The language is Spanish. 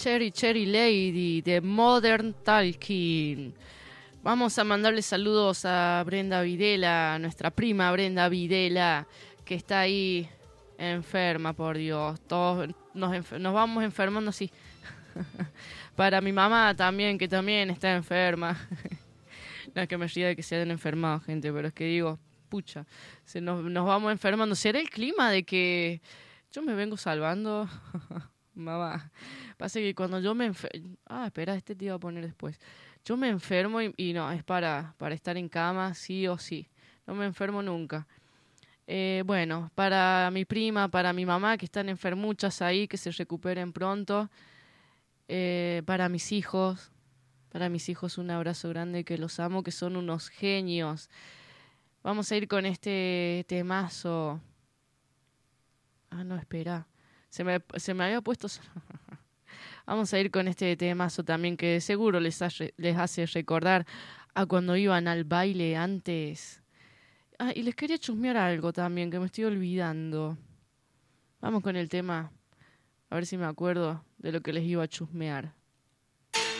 Cherry Cherry Lady de Modern Talking. Vamos a mandarle saludos a Brenda Videla, nuestra prima Brenda Videla, que está ahí enferma, por Dios. Todos nos vamos enfermando así. Para mi mamá también, que también está enferma. No es que me ría de que se hayan enfermado, gente, pero es que digo, pucha, nos vamos enfermando. ¿Será el clima de que yo me vengo salvando? Mamá, pasa que cuando yo me enfermo... Ah, espera, te iba a poner después. Yo me enfermo y no, es para estar en cama, sí o sí. No me enfermo nunca. Bueno, para mi prima, para mi mamá, que están enfermuchas ahí, que se recuperen pronto. Para mis hijos un abrazo grande, que los amo, que son unos genios. Vamos a ir con este temazo. Ah, no, espera. Se me había puesto... Vamos a ir con este temazo también, que seguro les hace recordar a cuando iban al baile antes. Ah, y les quería chusmear algo también, que me estoy olvidando. Vamos con el tema, a ver si me acuerdo de lo que les iba a chusmear.